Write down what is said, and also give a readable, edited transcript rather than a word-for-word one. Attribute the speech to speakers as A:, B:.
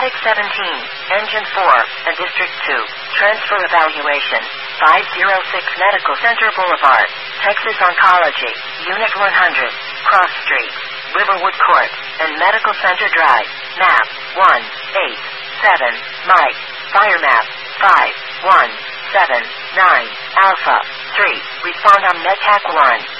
A: Engine 4, and District 2. Transfer evaluation. 506 Medical Center Boulevard, Texas Oncology, Unit 100, Cross Street, Riverwood Court, and Medical Center Drive. Map 187, Mike. Fire map 5179, Alpha 3. Respond on MedTac 1.